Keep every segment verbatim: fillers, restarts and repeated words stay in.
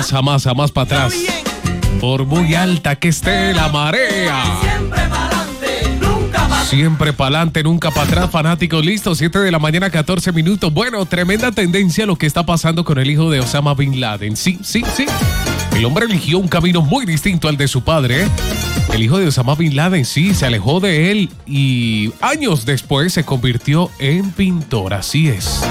Jamás, jamás para atrás. Por muy alta que esté la marea. Siempre pa'lante, nunca para Siempre pa'lante, nunca para atrás, fanáticos. Listo, siete de la mañana, catorce minutos. Bueno, tremenda tendencia lo que está pasando con el hijo de Osama Bin Laden. Sí, sí, sí. El hombre eligió un camino muy distinto al de su padre. El hijo de Osama Bin Laden, sí, se alejó de él y años después se convirtió en pintor. Así es.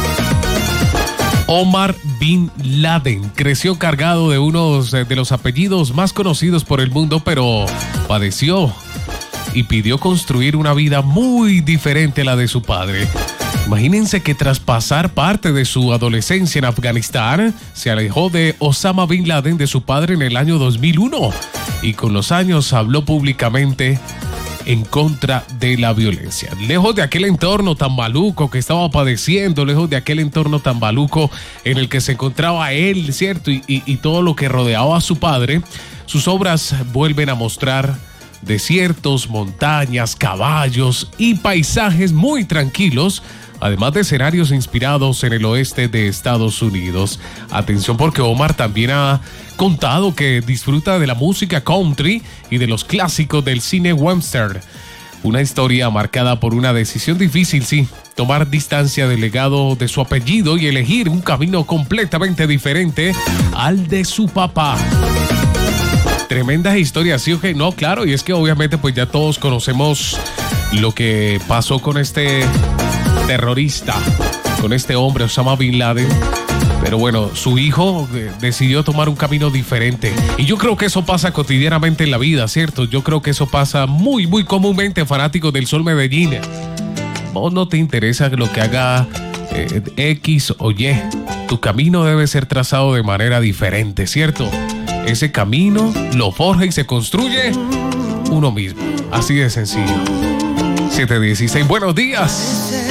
Omar Bin Laden creció cargado de uno de los apellidos más conocidos por el mundo, pero padeció y pidió construir una vida muy diferente a la de su padre. Imagínense que tras pasar parte de su adolescencia en Afganistán, se alejó de Osama Bin Laden de su padre en el año dos mil uno y con los años habló públicamente en contra de la violencia. Lejos de aquel entorno tan maluco que estaba padeciendo, lejos de aquel entorno tan maluco en el que se encontraba él, ¿cierto? Y, y, y todo lo que rodeaba a su padre, sus obras vuelven a mostrar desiertos, montañas, caballos y paisajes muy tranquilos, además de escenarios inspirados en el oeste de Estados Unidos. Atención, porque Omar también ha contado que disfruta de la música country y de los clásicos del cine western. Una historia marcada por una decisión difícil, sí, tomar distancia del legado de su apellido y elegir un camino completamente diferente al de su papá. Tremendas historias, ¿sí o qué? No, claro, y es que obviamente pues ya todos conocemos lo que pasó con este terrorista, con este hombre, Osama Bin Laden. Pero bueno, su hijo eh, decidió tomar un camino diferente. Y yo creo que eso pasa cotidianamente en la vida, ¿cierto? Yo creo que eso pasa muy, muy comúnmente, fanáticos del Sol Medellín. Vos no te interesa lo que haga eh, X o Y. Tu camino debe ser trazado de manera diferente, ¿cierto? Ese camino lo forja y se construye uno mismo. Así de sencillo. siete dieciséis, buenos días.